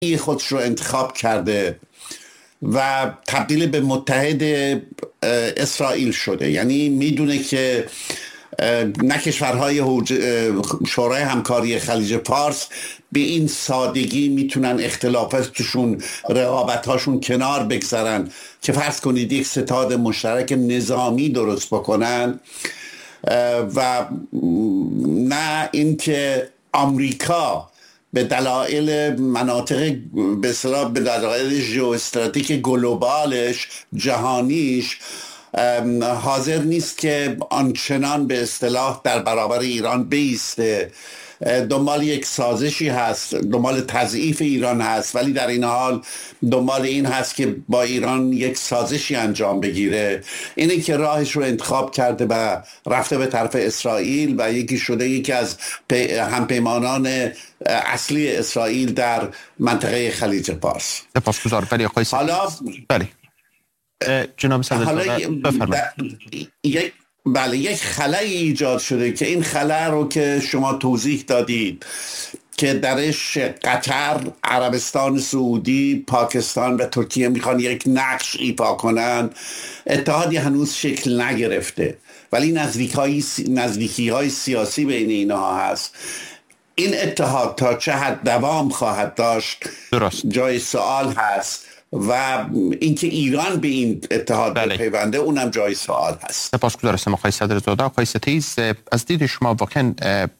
خودش رو انتخاب کرده و تبدیل به متحد اسرائیل شده. یعنی میدونه که نه کشورهای شورای همکاری خلیج فارس به این سادگی میتونن اختلافاتشون، رقابتاشون کنار بگذارن که فرض کنید یک ستاد مشترک نظامی درست بکنن و نه اینکه آمریکا به دلایل مناطق به اصطلاح به دلایل ژئواستراتژیک گلوبالش، جهانیش، حاضر نیست که آنچنان به اصطلاح در برابر ایران بیسته. دنبال یک سازشی هست، دنبال تضعیف ایران هست، ولی در این حال دنبال این هست که با ایران یک سازشی انجام بگیره. اینه که راهش رو انتخاب کرده و رفته به طرف اسرائیل و یکی از همپیمانان اصلی اسرائیل در منطقه خلیج فارس. سپاسگزار. ولی آقای حالا بله جناب صدرزاده بفرمایید. یک خلایی ایجاد شده که این خلا رو که شما توضیح دادید که درش قطر، عربستان سعودی، پاکستان و ترکیه میخوان یک نقش ایفا کنن. اتحادی هنوز شکل نگرفته ولی نزدیکی های سیاسی بین اینها هست. این اتحاد تا چه حد دوام خواهد داشت درست جای سوال هست و اینکه ایران به این اتحاد پیونده اونم جای سوال هست. سپاسگزار هستم آقای صدرزاده. آقای ستیز، از دید شما واقعا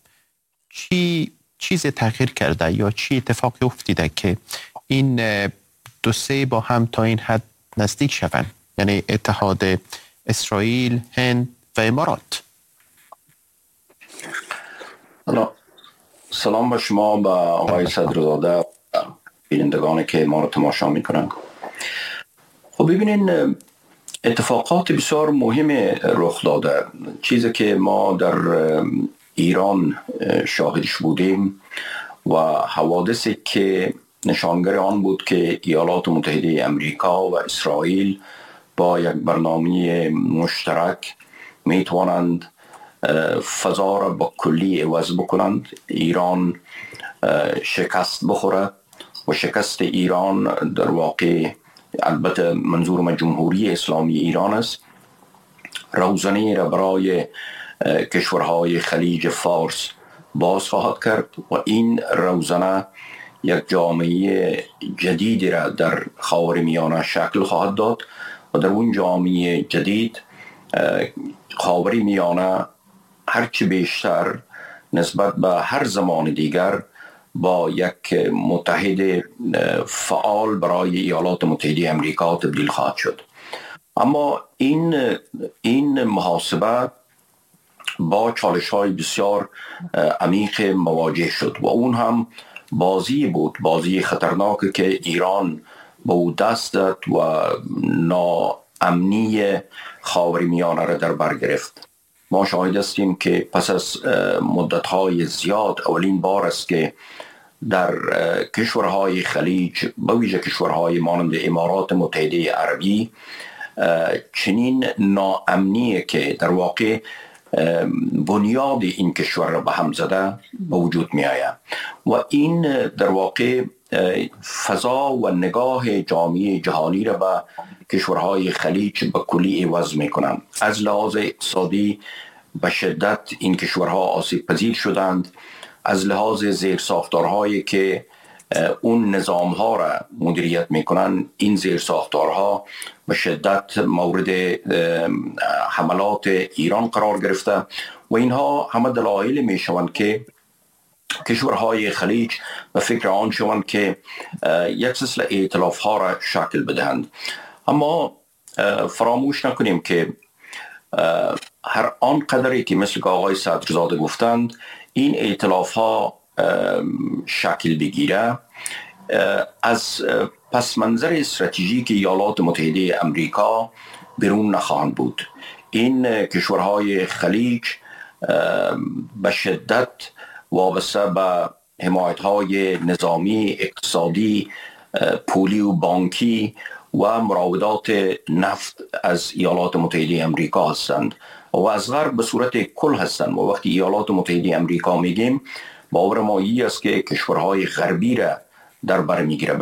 چیز تغییر کرده یا چی اتفاقی افتیده که این دو سه با هم تا این حد نزدیک شوند، یعنی اتحاد اسرائیل، هند و امارات؟ سلام با شما، با آقای صدرزاده، بینندگانی که ما رو تماشا میکنن. خب ببینین، اتفاقات بسیار مهم رخ داده. چیزی که ما در ایران شاهدش بودیم و حوادثی که نشانگر آن بود که ایالات متحده امریکا و اسرائیل با یک برنامه مشترک میتوانند فضا را با کلی عوض بکنند. ایران شکست بخوره و شکست ایران در واقع، البته منظور من جمهوری اسلامی ایران است، روزنه را برای کشورهای خلیج فارس باز خواهد کرد و این روزنه یک جامعه جدیدی را در خاورمیانه شکل خواهد داد و در اون جامعه جدید خاورمیانه هرچی بیشتر نسبت به هر زمان دیگر با یک متحد فعال برای ایالات متحده امریکا تبدیل خواهد شد. اما این محاسبه با چالش‌های بسیار عمیق مواجه شد و اون هم بازی بود، بازی خطرناکی که ایران به او دست داد و ناامنی خاورمیانه را در بر گرفت. ما شاهد هستیم که پس از مدت‌های زیاد اولین بار است که در کشورهای خلیج، به ویژه کشورهای مانند امارات متحده عربی، چنین ناامنی که در واقع بنیاد این کشور را به هم زده به وجود می آید و این در واقع فضا و نگاه جامعه جهانی را به کشورهای خلیج به کلی عوض می کنند. از لحاظ اقتصادی به شدت این کشورها آسیب پذیر شدند. از لحاظ زیرساختارهایی که اون نظامها را مدیریت میکنن، این زیرساختارها به شدت مورد حملات ایران قرار گرفته و اینها همه دلایل میشوند که کشورهای خلیج به فکر آن شوند که یک سلسله ائتلاف ها را شکل بدهند. اما فراموش نکنیم که هر آن قدری که مثل که آقای صدرزاده گفتند این ائتلاف ها شکل بگیره، از پس منظر استراتژیک ایالات متحده امریکا بیرون نخواهند بود. این کشورهای خلیج به شدت وابسته به حمایت‌های نظامی، اقتصادی، پولی و بانکی و مراودات نفت از ایالات متحده امریکا هستند و از غرب به صورت کل هستند. و وقتی ایالات متحده امریکا میگیم، باور ما این است که کشورهای غربی را در بر میگیره.